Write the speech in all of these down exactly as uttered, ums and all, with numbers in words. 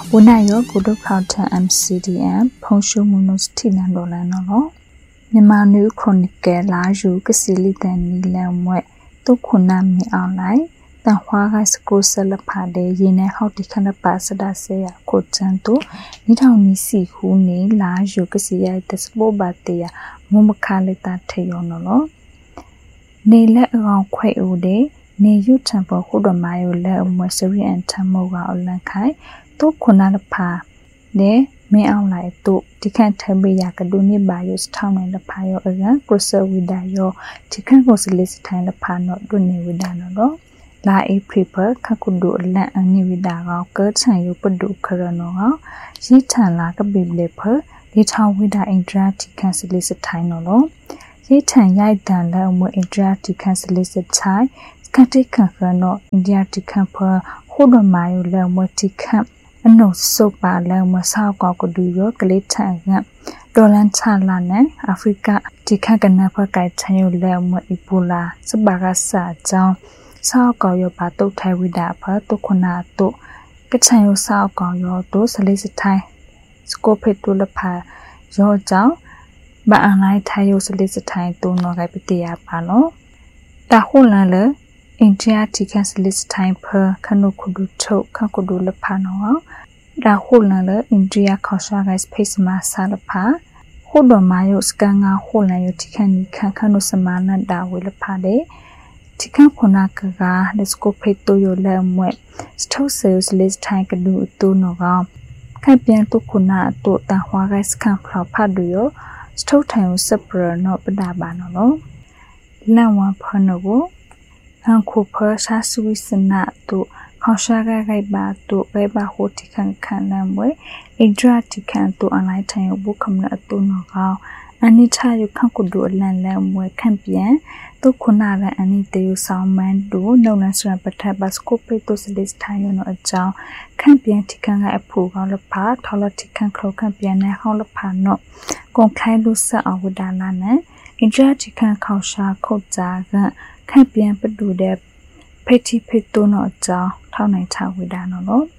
Unayo Gudu Counter M C D M Ponshu Munos Tinan Dolano Nimanu Chronicle Laju Casili than Nilamwe Tokunami online than Huaga Scrosella Pade Yene how the kind of passada say a cotanto Nitani see who ne Laju Cassia the Slobatea Mumakalita Tayonolo Ne let around quite all day Ne you temple Hodomayo le Mercery and Tamoga or Lankai to Kunalapa ne may outline to Tikan Tabi Yakaduni Bayos town and the Pio again, Grosser with Dayo, Tikan was listed the panel Duni with Danado. La a paper, Kakudu, Land and Nividaga, Gerts and Yopadu Karanoa, Yitan like a bibleper, Little with the Indra Tikan solicit Tinolo. Yitan Yaitan Lamu Indra Tikan solicit tie, Scati Kankano, India Tikamper, Hodomayo Lamu Tikam. No so bad like Masao Gokudu, Glitter, Dolan Talane, Africa, Tikaganapa Gaitayo Lemo Ebola, Sabagasa, Down, Sao Goyo Bato Taiwidapa, Tokonato, Gatayo Sao Goyo, those solicitai, Scope to the pa, Yo Down, but unlike Tayo solicitai, do no Gapitia Pano. The whole India tickets list time per Kanukudu to Kakudu la Panoa, Da Holnaler India Koshaga Space Masalapa, Hodo Mayo Skanga Holnayo Tikani Kakanusamana da Willa Pade, Tikan Konakaga, the scope to your lamb, still sales list time do to Noga, Capian to Kuna to Tahuaga Scamp Paduyo, still time separate not Badabano, Lawan Panogo. Uncle Persha Suisana to Koshaga Gaiba to Gaiba Hotikan Kanamwe, a dratican to a night time bookum at Donogal, and Nita you can do a land lamwe campion, to Konala and Ita you sound man do, no national Patabascope to this time or a jaw, campion tikan a pool on the part, taller tikan cloak campion a hollow pano, Gonkailusa or Widalane, a dratican Kosha Kozaga. Campion Padu de Petty Petono Jaw, Town and Town with Danolo.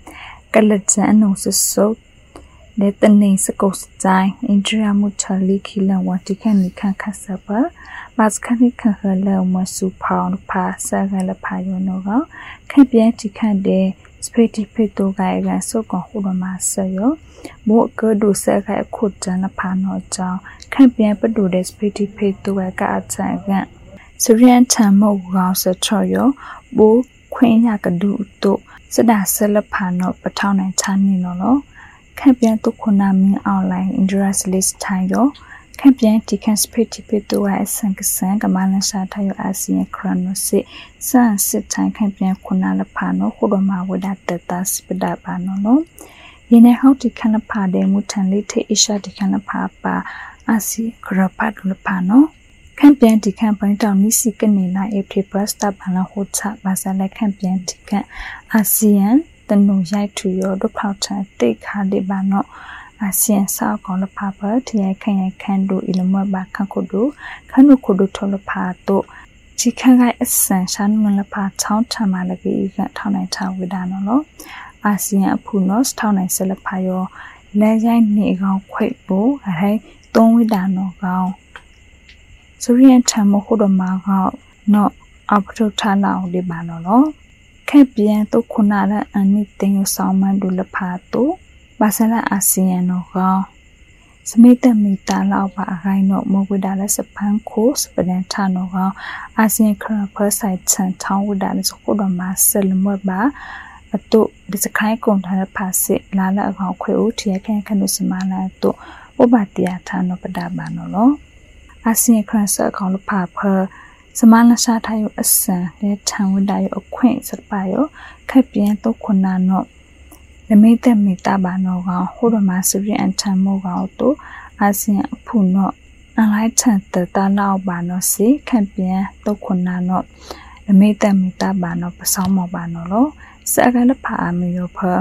Galazan so let the names ghost die, Indria Mutali killer what you can Cassapa, Bascani Kahela Masu Pound Pass, Sagala Payonova, Campion Tican de Spetty Peto Gaiga so gone Hudama Sayo, What good do Saga Kutan upon no jaw, Campion Padu de Spetty Peto Gaga outside. Syrian Tamo Rouse a Troyo, Bo Queen Yakadu to Sada Selapano, Patown and Taninolo, Campion to Konami outline in dress list tayo, Campion Tikan Spitty Pito as Sank Sank, a Malansa tayo Asian Chronosi, San Sitan Campion Konala Pano, Hodoma without the dust Pedapano. In a how to canapa de mutanlite Isha de canapa, Asi Grapadulapano. Campion Tikan point out Nisi Canina, a paper stab and a hot tap basala Campion Tikan, Asian, the no yai to your the powder, take hardy bano, Asian sock on the papa, Tia can can do ilmo back cancodo, Canucodo tolopato, Chikanga essential on the part town tamalagi, town and town with Danolo, Asian Punos, town and Celapayo, Layan Nigo, quake bow, a hay, don't with Dano. Syrian Tamo Hodomaga, no Abto Tala de Banolo, Campion to Konala and Nitin Salman do la Pato, Basala Asiano Gal. Smita Mita Lava Rhino Mogudalas a pan course, but then Tanoga, Asian Current side San Town with Dallas Hodoma Selmoba, a to the kind of pass it, Lala of Queotia can Canusamana to Obatia Tano Padabanolo. Asian Crancer called the Papa, Samana Shatayo Asa, their town with Dio acquaintance at Bio, Capian to Konano. The Meta Metabano, Hodoma Suri and Tamoga to Asian Puno, and I turned the Dalao Bano si, Capian to Konano. The Meta Metabano, Pasamo Banolo, Sagala Pa Mioper,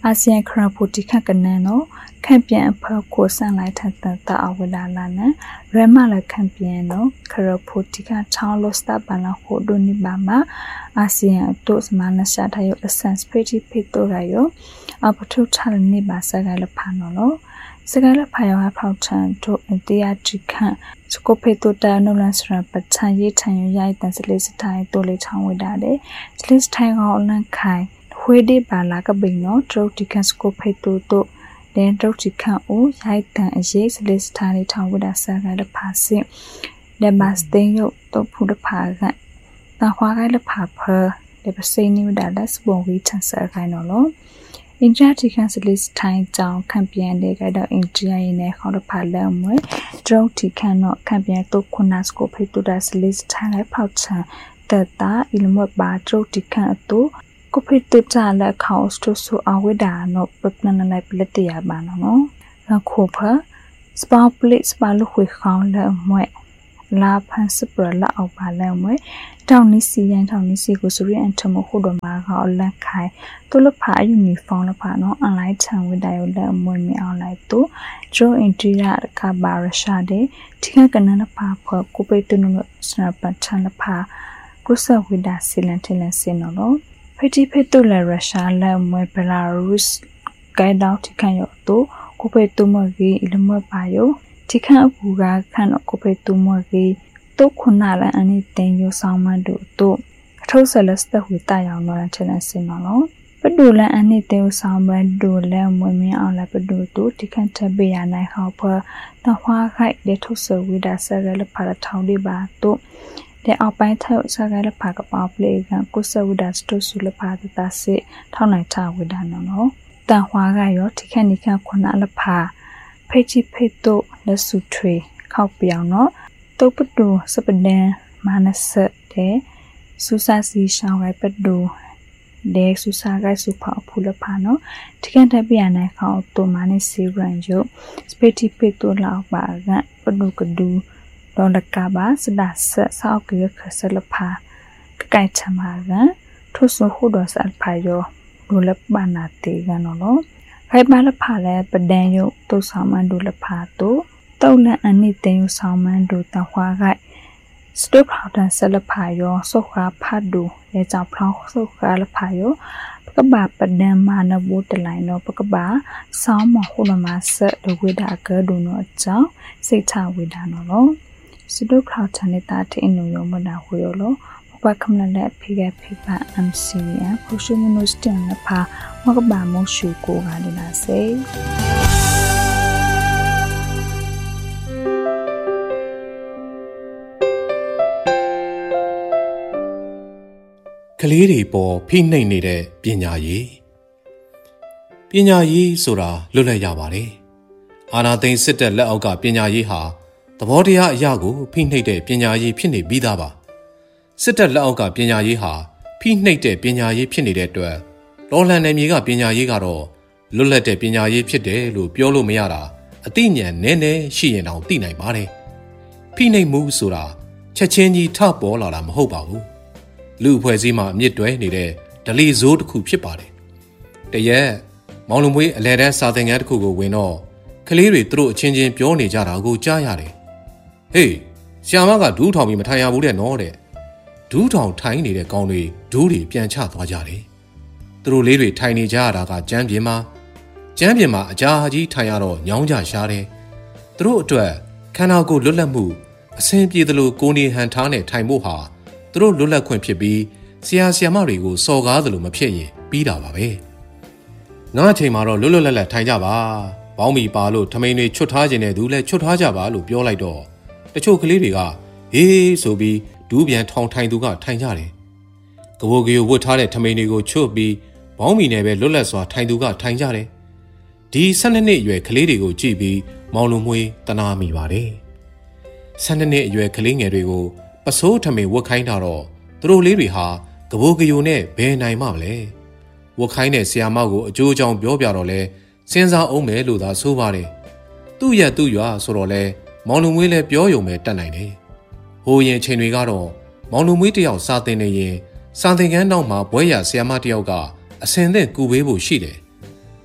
အာဆီယံခရပိုတီခကနန်နော်ခံပြန်အဖကိုဆန်လိုက်ထန်တအဝဒါလာနရမလာခံပြန်နော်ခရပိုတီခချောင်းလောစတာပလာခိုဒိုနီဘာမာအာဆီယံတို့စမနရှာထယောအဆန်စပရီဖိတိုရယောအပထုထလနေပါစကလဖာနော်စကလဖာယောဟာဖောက်ချန်တို့အတရာတိခန့်စကိုဖေတိုတာနိုလန်စရပချန်ရေးထန်ရိုက်တန်စလေးစထိုင်တိုလေးချောင်းဝဒါတဲ့စလေးစထိုင်ကောင်အလန့်ခိုင်ဝေဒီပါလာကပိနော်ဒရုတ်တိခန့်စကိုဖေတိုတို့ဒန်ဒရုတ်တိခန့်အိုရိုက်တန်အရေးစလေးစထိုင်လေးထောင်ဝဒါစကလဖာစစ်ဒမစတင်ယုတ်တော့ဖူဒဖာကတခွာကလဖာဖလေပစိနီဝဒါလက်စပုံဝီချန်ဆာခိုင်နော်လို့အင်ဂျာတီကန်စလစ်ထိုင်းကြောင်ခံပြန်တဲ့ကတော့အင်ဂျာရင်းနဲ့ခေါ်တော့ဖာလမ်းမွေဒရုတ်တီကန်တော့ခံပြန်တော့ခုနတ်စကိုဖေတူဒါစလစ်ထိုင်းလိုက်ဖောက်ချန်တတာအီလမတ်ဘာဒရုတ်တီကန်အတူကိုဖေတူတာလက်ခေါစတူဆူအဝဒါနော်ပပနနလိုက်ပလက်တရပါနော်အခုဖစပေါပလစ်စပါလူခွေခေါင်းလက်မွေလာဖန်စပရလာအောက်ပါလဲမွေတောင်နီစီရန်တောင်နီစီကိုစရီအန်ထမခုဒမာကအလက်ခိုင်တူလဖာယူနီဖောင်းလဖာနော်အွန်လိုင်းချန်ဝဒယောလက်မွေမီအွန်လိုင်းတူဂျိုအင်တီရာကဘာရရှာတဲ့ထိခကနနဖာဖကိုပေတူနစနပချန်လဖာကုဆဝိဒါစီလန်တလန်စင်နော်ဖတီဖတူလရရှာလက်မွေဘလာရုစ်ဂိုင်ဒေါထိခယောတူကိုပေတူမဂီအလမပါယောဒီခန့်အကူကခန့်တော့ကိုပေတူမကေတုတ်ခုနာလန်အနိတင်ယူဆောင်မတို့တို့အထုဆလစတဟူတရောင်တော့ချလန်စင်နော်ပဒူလန်အနိတင်ယူဆောင်မတို့လဲမွေမင်းအောင်လဲပဒူတို့ဒီခန့်ထပေရနိုင်ဟောဖတဟွားခိုက်တဲ့ထုဆဝိဒါဆရလဖာထောင်းဒီပါတို့တဲ့အောက်ပိုင်းထောက်ဆရလဖာကပေါပလေကကုဆဝိဒါစတုဆုလဖာတတစစ်ထောင်းနိုင်ချဝိဒါနော်တန်ဟွားကရောဒီခန့်ဒီခန့်ခုနာလဖာဖေချီဖေတိုလက်စုထွေခောက်ပြောင်နော်တုတ်ပတူစပဒန်မာနဆတ်တဲ့စူစာစီရှောင်းရိုက်ပတူဒေစူစာကစုဖောက်ဖူလဖာနော်ထိကန်တက်ပြနိုင်ခေါတိုမာနေစီရန်ယိုစပတီဖေတိုလောက်ပါကပတူကဒူဒေါ်လကဘာစဒါဆဆောက်ကေခဆလဖာကကိုင်ချမာကထုဆခုဒေါ်စအဖာယောဒူလပနာတေကနော်ခိုင်ပါလဖာလဲပဒန်ယုတုဆောင်မန်ဒူလဖာတိုတုတ်လန်အနိတေယဆောင်မန်ဒူတဟွာခိုင်စတုဖောက်တန်ဆလဖာယောဆုခါဖတ်ဒူလေကြောင့်ဖောက်ဆုခါလဖာယောပကဘာပဒန်မာနဘူတလိုင်းနောပကဘာဆောင်းမခုလမဆဒဝိဒါကဒူနောအကြောင်းစိတ်ချဝိဒါနောလောစတုဖောက်တန်နေတာတေနုယောမနာဟူယောလောဘကမလလက်ဖိကဖိပါအမ်စီအဖိုရှုမနုစတန်လဖာမကဘာမရှုကိုကလည်းလာစေကလေးတွေပေါ်ဖိနှိပ်နေတဲ့ပညာရေးပညာရေးဆိုတာလွတ်လပ်ရပါတယ်အာနာသိန်းစစ်တပ်လက်အောက်ကပညာရေးဟာသဘောတရားအရာကိုဖိနှိပ်တဲ့ပညာရေးဖြစ်နေပြီးသားပါစစ်တပ်လက်အောက်ကပညာရေးဟာဖိနှိပ်တဲ့ပညာရေးဖြစ်နေတဲ့အတွက်တော်လှန်နယ်မြေကပညာရေးကတော့လွတ်လပ်တဲ့ပညာရေးဖြစ်တယ်လို့ပြောလို့မရတာအသိဉာဏ်နည်းနည်းရှိရင်တောင်သိနိုင်ပါတယ်ဖိနှိပ်မှုဆိုတာချက်ချင်းကြီးထပေါ်လာတာမဟုတ်ပါဘူးလူအဖွဲ့အစည်းမှာအမြင့်တွဲနေတဲ့ဒလီဇိုးတစ်ခုဖြစ်ပါတယ်တရက်မောင်လုံမွေးအလဲတန်းစာသင်ခန်းတစ်ခုကိုဝင်တော့ကလေးတွေသူတို့အချင်းချင်းပြောနေကြတာကိုကြားရတယ်ဟေးဆရာမကဒူးထောင်ပြီးမထိုင်ရဘူးတဲ့နော်တဲ့ဒူးထောင်ထိုင်နေတဲ့ကောင်တွေဒူးတွေပြန်ချသွားကြတယ်သူတို့လေးတွေထိုင်နေကြရတာကကျမ်းပြင်မှာကျမ်းပြင်မှာအကြာကြီးထိုင်ရတော့ညောင်းကြရှားတယ်သူတို့အတွက်ခန္ဓာကိုယ်လွတ်လပ်မှုအဆင်ပြေသလိုကိုနေဟန်ထားနဲ့ထိုင်ဖို့ဟာသူတို့လွတ်လပ်ခွင့်ဖြစ်ပြီးဆရာဆရာမတွေကိုစော်ကားသလိုမဖြစ်ရင်ပြီးတာပါပဲငါအချိန်မှာတော့လွတ်လွတ်လပ်လပ်ထိုင်ကြပါဘောင်းမီပါလို့ထမိန်တွေချွတ်ထားခြင်းနဲ့သူလည်းချွတ်ထားကြပါလို့ပြောလိုက်တော့တချို့ကလေးတွေကဟေးဆိုပြီးဒူးပြန်ထောင်ထိုင်သူကထိုင်ကြတယ်ကဘိုကီကိုဝတ်ထားတဲ့ထမိန်တွေကိုချွတ်ပြီးဘောင်းမီနဲ့ပဲလွတ်လပ်စွာထိုင်သူကထိုင်ကြတယ်ဒီဆယ်နှစ်နှစ်အရွယ်ကလေးတွေကိုကြည့်ပြီးမောင်လုံမွေးတနာမိပါတယ်ဆယ်နှစ်နှစ်အရွယ်ကလေးငယ်တွေကိုပစိုးထမိန်ဝတ်ခိုင်းတာတော့သူတို့လေးတွေဟာကဘိုကီကိုနဲ့ဘယ်နိုင်မှမလဲဝတ်ခိုင်းတဲ့ဆရာမကိုအကျိုးအကြောင်းပြောပြတော့လဲစဉ်းစားအောင်မယ်လို့သာဆိုပါတယ်သူ့ရက်သူ့ရွာဆိုတော့လဲမောင်လုံမွေးလည်းပြောယုံပဲတတ်နိုင်တယ်ဟိုရင်ချိန်တွေကတော့မောင်လုံမွေးတယောက်စာသင်နေရင်စာသင်ခန်းနောက်မှာဘွဲရဆရာမတယောက်ကအစင်သက်ကူပေးဖို့ရှိတယ်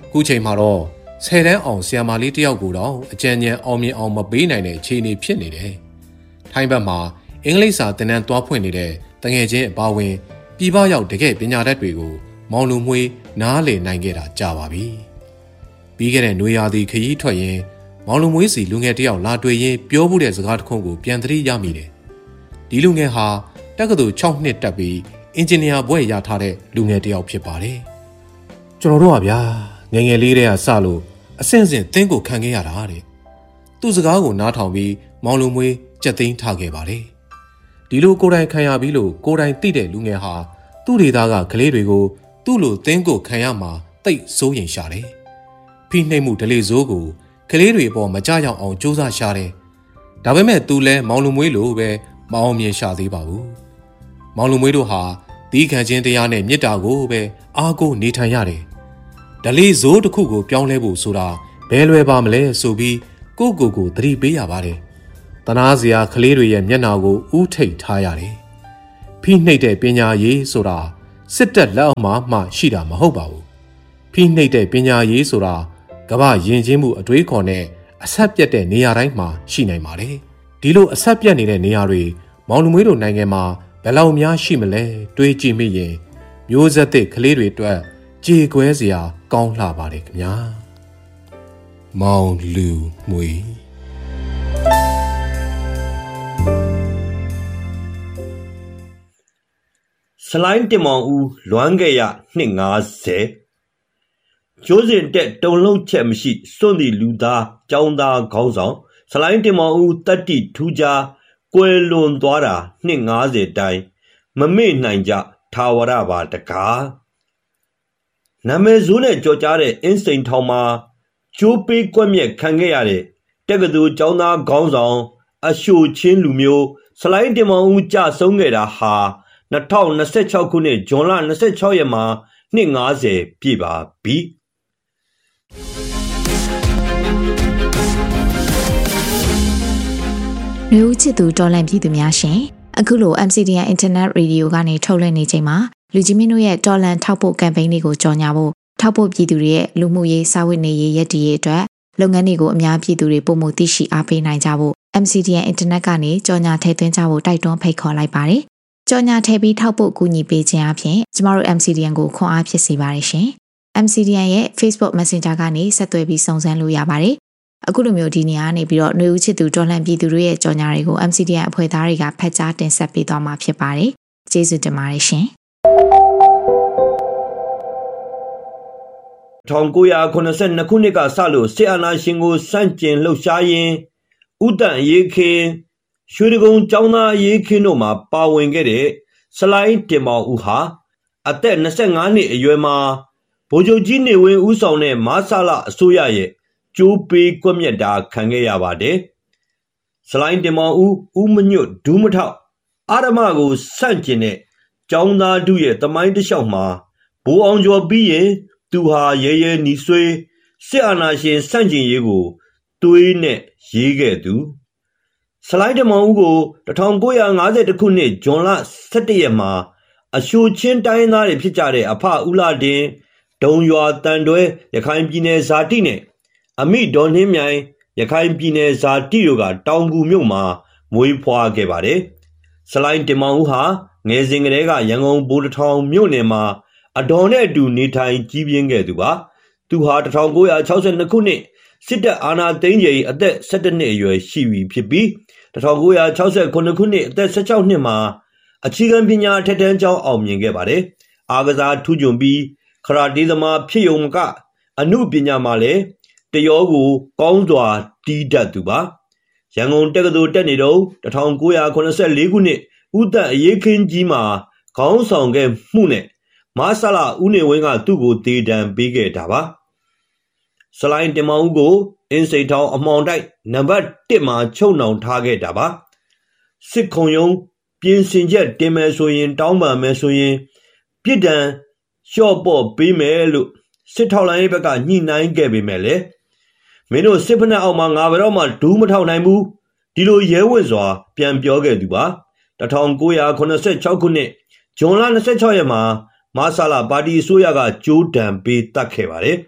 ခုချိန်မှာတော့ဆယ်တန်းအောင်ဆရာမလေးတယောက်ကိုတော့အကြံဉာဏ်အောင်မြင်အောင်မပေးနိုင်တဲ့အခြေအနေဖြစ်နေတယ်။ထိုင်းဘက်မှာအင်္ဂလိပ်စာသင်တန်းသွားဖွင့်နေတဲ့တငယ်ချင်းအပါဝင်ပြည်ပရောက်တကယ်ပညာတတ်တွေကိုမောင်လူမွေးနားလည်နိုင်ခဲ့တာကြာပါပြီ။ပြီးခဲ့တဲ့နွေရာသီခရီးထွက်ရင်မောင်လူမွေးစီလူငယ်တယောက်လာတွေ့ရင်ပြောမှုတဲ့စကားတစ်ခုကိုပြန်သတိရမိတယ်။ဒီလူငယ်ဟာတက္ကသိုလ်၆နှစ်တက်ပြီးအင်ဂျင်နီယာဘွဲ့ရထားတဲ့လူငယ်တယောက်ဖြစ်ပါတယ်။ကျွန်တော်တို့ကဗျာငယ်ငယ်လေးတည်းကစလို့အဆင့်ဆင့်သင်ကိုခံခဲ့ရတာတဲ့။သူ့စကားကိုနားထောင်ပြီးမောင်လူမွေးကြက်သိမ်းထားခဲ့ပါတယ်။ဒီလိုကိုယ်တိုင်ခံရပြီးလို့ကိုယ်တိုင်သိတဲ့လူငယ်ဟာသူ့ဒေသကကလေးတွေကိုသူ့လိုသင်ကိုခံရမှာတိတ်စိုးရင်ရှာတယ်။ဖိနှိပ်မှုဒလေစိုးကိုကလေးတွေပေါ်မကြရောက်အောင်ကြိုးစားရှာတယ်။ဒါပေမဲ့သူလဲမောင်လူမွေးလိုပဲမအောင်မြင်ရှာသေးပါဘူး။မောင်လူမွေးတို့ဟာဒီခံခြင်းတရားနဲ့မေတ္တာကိုပဲအားကိုးနေထိုင်ရတယ်။ဒလေစိုးတစ်ခုကိုပြောင်းလဲဖို့ဆိုတာဘယ်လွယ်ပါမလဲဆိုပြီးကိုကိုကိုသတိပေးရပါတယ်။တနာစရာကလေးတွေရဲ့မျက်နှာကိုဥထိတ်ထားရတယ်။ဖိနှိပ်တဲ့ပညာရေးဆိုတာစစ်တပ်လက်အောက်မှာမှရှိတာမဟုတ်ပါဘူး။ဖိနှိပ်တဲ့ပညာရေးဆိုတာကမ္ဘာယဉ်ကျေးမှုအတွေးခေါ်နဲ့အဆက်ပြတ်တဲ့နေရာတိုင်းမှာရှိနိုင်ပါတယ်။ဒီလိုအဆက်ပြတ်နေတဲ့နေရာတွေမောင်လူမွေးတို့နိုင်ငံမှာဘယ်လောက်များရှိမလဲတွေးကြည့်မိရင်မျိုးဆက်သစ်ကလေးတွေအတွက်ကြေကွဲစရာကောင်းလှပါတယ်ခင်ဗျာ။မောင်လူမွေးဆလိုင်းတင်မောင်ဦးလွမ်းခဲ့ရနှစ်၅၀ကျိုးစဉ်တက်တုံလုံးချက်မရှိစွန့်သည့်လူသားကျောင်းသားခေါင်းဆောင်ဆလိုင်းတင်မောင်ဦးတတ္တိထူးခြားကွယ်လွန်သွားတာနှစ်၅၀တိုင်မမေ့နိုင်ကြထာဝရပါတကားနာမည်ဆိုးနဲ့ကြော်ကြားတဲ့အင်းစိန်ထောင်မှာကျိုးပေးကွက်မြက်ခံခဲ့ရတဲ့တက္ကသိုလ်ကျောင်းသားခေါင်းဆောင်အရှိုချင်းလူမျိုးဆလိုင်းတင်မောင်ဦးကြဆုံးခဲ့တာဟာ၂၀၂၆ခုနှစ်ဇွန်လ၂၆ရက်မှာနှစ်၅၀ပြည့်ပါပြီနှွေဦးချစ်သူတော်လန့်ပြည်သူများရှင်အခုလို M C D N Internet Radio ကနေထုတ်လွှင့်နေချိန်မှာလူကြီးမင်းတို့ရဲ့တော်လန့်ထောက်ပို့ကမ်ပိန်းလေးကိုကြော်ညာဖို့ထောက်ပို့ပြည်သူတွေရဲ့လူမှုရေးစာဝတ်နေရေးရည်တည်ရေးအတွက်လုပ်ငန်းတွေကိုအများပြည်သူတွေပုံမှုသိရှိအားပေးနိုင်ကြဖို့ M C D N Internet ကနေကြော်ညာထည့်သွင်းကြဖို့တိုက်တွန်းဖိတ်ခေါ်လိုက်ပါတယ်ကြော်ညာထည့်ပြီးထောက်ပို့ကူညီပေးခြင်းအပြင်ကျမတို့ M C D N ကိုခွန်အားဖြစ်စေပါတယ်ရှင် M C D N ရဲ့ Facebook Messenger ကနေဆက်သွယ်ပြီးစုံစမ်းလို့ရပါတယ်အခုလိုမျိုးဒီနေရာကနေပြီးတော့နှွေဦးချစ်သူတော်လှန်ပြည်သူတွေရဲ့ကြော်ညာတွေကို M C D N အဖွဲ့သားတွေကဖတ်ကြားတင်ဆက်ပေးသွားမှာဖြစ်ပါတယ်ကျေးဇူးတင်ပါတယ်ရှင်၁၉၇၂ခုနှစ်ကစလို့စစ်အာဏာရှင်ကိုစန့်ကျင်လှုပ်ရှားရင်းဥတန့်ရေးခင်ရွှေတကုံကျောင်းသားရေးခင်တို့မှာပါဝင်ခဲ့တဲ့ဆလိုင်းတင်မောင်ဦးဟာအသက်၂၅နှစ်အရွယ်မှာဗိုလ်ချုပ်ကြီးနေဝင်းဦးဆောင်တဲ့မဆလအစိုးရရဲ့ကျိုးပေးကွက်မြက်တာခံခဲ့ရပါတယ်ဆလိုင်းတင်မောင်ဦးဦးမညွတ်ဒူးမထောက်အာရမကိုစန့်ကျင်တဲ့ကျောင်းသားတို့ရဲ့တမိုင်းတစ်လျှောက်မှာဘိုးအောင်ကျော်ပြီးရင်သူဟာရဲရဲနီဆွေးစစ်အာဏာရှင်စန့်ကျင်ရေးကိုသွေးနဲ့ရေးခဲ့သူဆလိုင်းတင်မောင်ဦးကို၁၉၅၁ခုနှစ်ဇွန်လ၁၁ရက်မှာအရှိုချင်းတိုင်းသားတွေဖြစ်ကြတဲ့အဖဦးလာတင်ဒုံရွာတန်တွဲရခိုင်ပြည်နယ်ဇာတိနဲ့အမိဒေါ်နှင်းမြိုင်ရခိုင်ပြည်နယ်ဇာတိတို့ကတောင်ကူမြို့မှာမွေးဖွားခဲ့ပါတယ်ဆလိုင်းတင်မောင်ဦးဟာငယ်စဉ်ကတည်းကရန်ကုန်ဗိုလ်တထောင်မြို့နယ်မှာအတော်နဲ့အတူနေထိုင်ကြီးပြင်းခဲ့သူပါသူဟာ၁၉၆၂ခုနှစ်စစ်တပ်အာဏာသိမ်းချိန်အသက်၁၁နှစ်အရွယ်ရှိပြီဖြစ်ပြီး၁၉၆၇ခုနှစ်အသက်၁၆နှစ်မှာအခြေခံပညာထက်တန်းကျောင်းအောင်မြင်ခဲ့ပါတယ်အားကစားထူးချွန်ပြီးခရာတေးသမားဖြစ်ုံမကအမှုပညာမှာလည်းတရောကိုကောင်းစွာတီးတတ်သူပါရန်ကုန်တက္ကသိုလ်တက်နေတော့၁၉၇၄ခုနှစ်ဥတန့်အရေးခင်းကြီးမှာခေါင်းဆောင်ခဲ့မှုနဲ့မဆလဦးနေဝင်းကသူ့ကိုတေတံပေးခဲ့တာပါဆလိုင်းတင်မောင်ဦးကိုအင်းစိန်ထောင်အမှောင်တိုက်နံပါတ်၁မှာချုပ်နှောင်ထားခဲ့တာပါစစ်ခုံရုံးပြင်ဆင်ချက်တင်မယ်ဆိုရင်တောင်းပန်မယ်ဆိုရင်ပြစ်ဒဏ်လျှော့ပေါ့ပေးမယ်လို့စစ်ထောက်လိုင်းဘက်ကညှိနှိုင်းခဲ့ပေမဲ့လေမင်းတို့စစ်ဖက်နှက်အောက်မှာငါဘယ်တော့မှဒူးမထောက်နိုင်ဘူးဒီလိုရဲဝံ့စွာပြန်ပြောခဲ့သူပါ၁၉၇၆ခုနှစ်ဇွန်လ၂၆ရက်မှာမဆလပါတီအစိုးရကကြိုးတံပေးတတ်ခဲ့ပါတယ်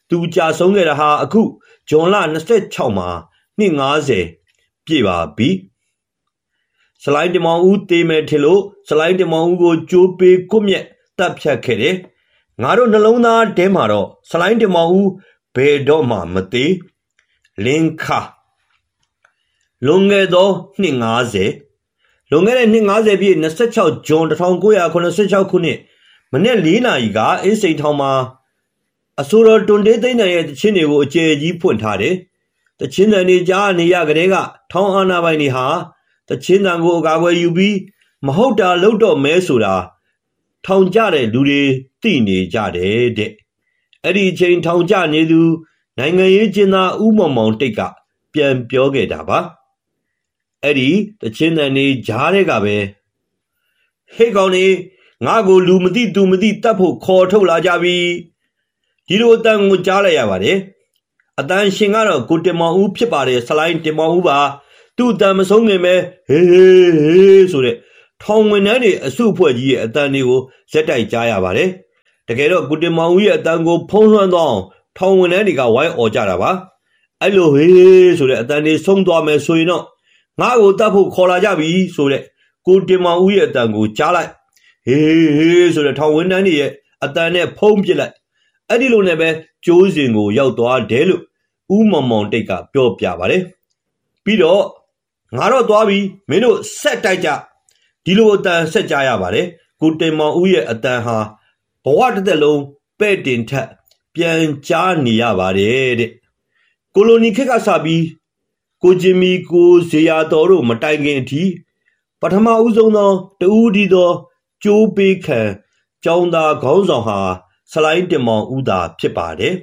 သူကြာဆုံးခဲ့တာဟာအခုဇွန်လ၂၆မှာနှစ်၅၀ပြည့်ပါပြီဆလိုင်းတင်မောင်ဦးတေးမယ်ထင်လို့ဆလိုင်းတင်မောင်ဦးကိုကြိုးပေးကွပ်မျက်တပ်ဖြတ်ခဲ့တယ်ငါတို့နှလုံးသားထဲမှာတော့ဆလိုင်းတင်မောင်ဦးဘယ်တော့မှမသေးလင်းခလွန်ခဲ့သောနှစ်၅၀လွန်ခဲ့တဲ့နှစ်၅၀ပြည့်၂၆ဇွန်၁၉၇၆ခုနှစ်မနေ့၄နာရီကအင်းစိန်ထောင်မှာအစိုးရတွန်တေးသိန်းတန်ရဲ့တခြင်းတွေကိုအကျယ်ကြီးဖွင့်ထားတယ်တခြင်းတန်တွေကြားနေရကလေးကထောင်အာဏာပိုင်တွေဟာတခြင်းတန်ကိုအကာအကွယ်ယူပြီးမဟုတ်တာလုပ်တော့မဲဆိုတာထောင်ကြတဲ့လူတွေသိနေကြတယ်တဲ့အဲ့ဒီအချိန်ထောင်ကြနေသူနိုင်ငံရေးကျင်းသားဦးမောင်မောင်တိတ်ကပြန်ပြောခဲ့တာပါအဲ့ဒီတခြင်းတန်တွေကြားတဲ့ကပဲဟေ့ကောင်နေငါကိုလူမသိသူမသိတတ်ဖို့ခေါ်ထုတ်လာကြပြီဒီလိုအတန်ကိုကြားလိုက်ရပါတယ်အတန်ရှင်ကတော့ကိုတင်မောင်ဦးဖြစ်ပါတယ်ဆလိုင်းတင်မောင်ဦးပါသူ့အတန်မဆုံးခင်ပဲဟေးဟေးဟေးဆိုတဲ့ထောင်ဝင်နှန်းတွေအစုအဖွဲ့ကြီးရဲ့အတန်တွေကိုဇက်တိုက်ကြားရပါတယ်တကယ်တော့ကိုတင်မောင်ဦးရဲ့အတန်ကိုဖုံးလွှမ်းသွားအောင်ထောင်ဝင်နှန်းတွေကဝိုင်းអော်ကြတာပါအဲ့လိုဟေးဆိုတဲ့အတန်တွေဆုံးသွားမယ်ဆိုရင်တော့ငါ့ကိုတတ်ဖို့ခေါ်လာကြပြီဆိုတဲ့ကိုတင်မောင်ဦးရဲ့အတန်ကိုကြားလိုက်ဟေးဟေးဆိုတဲ့ထောင်ဝင်နှန်းတွေရဲ့အတန်နဲ့ဖုံးပစ်လိုက်အဲ့ဒီလိုနဲ့ပဲကျိုးစင်ကိုရောက်သွားတယ်လို့ဦးမောင်မောင်တိတ်ကပြောပြပါတယ်ပြီးတော့ငါတော့သွားပြီမင်းတို့ဆက်တိုက်ကြဒီလိုအတန်ဆက်ကြရပါတယ်ကိုတင်မောင်ဦးရဲ့အတန်ဟာဘဝတစ်သက်လုံးပဲ့တင်ထက်ပြန်ကြားနေရပါတယ်တဲ့ကိုလိုနီခေတ်ကစပြီးကိုဂျင်မီကိုဇေယျာတော်တို့မတိုင်ခင်အထိပထမဦးဆုံးသောတဦးဒီသောကျိုးပေးခံကျောင်းသားခေါင်းဆောင်ဟာဆလိုင်းတင်မောင်ဦးသာဖြစ်ပါတယ်